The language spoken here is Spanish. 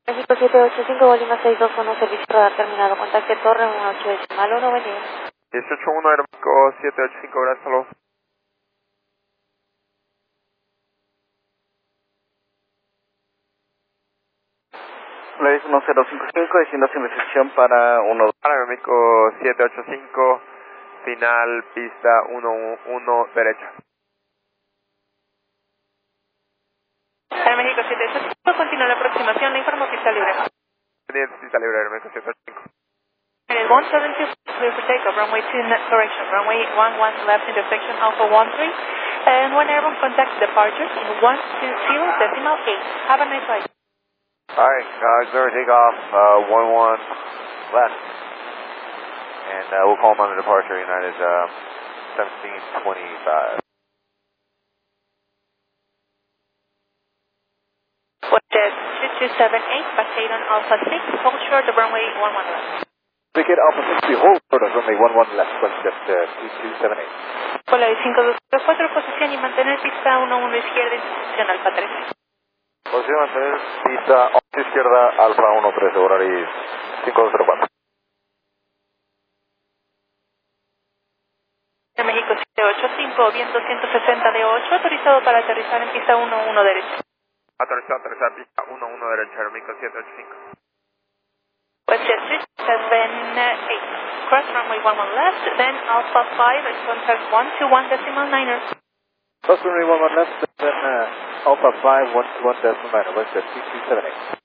México 785, Bolívar 621, servicio radar terminado. Contacte Torre 18 decimal 1, buen día. 18-1, Aeroméxico 785, gracias, saludos. Levis 1055, diciendo sin recepción para 1. Aeroméxico 785, final, pista 11, derecha. México 785, continúa la aproximación, le informo pista libre. Pendiente, pista libre, Aeroméxico 785. It 172, clear for takeoff, runway 2 net correction, runway 11 left intersection, Alpha 13, and one airborne contact departure in 120 decimal 8. Have a nice flight. Alright, auxiliary takeoff, 11 left. And we'll call them on the departure, United 1725. Jet 2278, Poseidon Alpha 6, hold short of runway 11 left. Ticket Alpha 60, hold short of runway 11 left, Jet 2278. Hola, 5224, posición y mantener pista 11 izquierda, institución Alfa 13. Posición mantener pista 11 izquierda, Alfa 13, horario 5204. México 785, viento 160 de 8, autorizado para aterrizar en pista 11 derecha. Aterrizar, pista 11, derecha, Aeroméxico 785. WestJet 678, cross runway 11 left, then Alpha 5 and contact 121 decimal 9er. Cross runway 11 left, then Alpha 5, 121 decimal 9, WestJet 2278.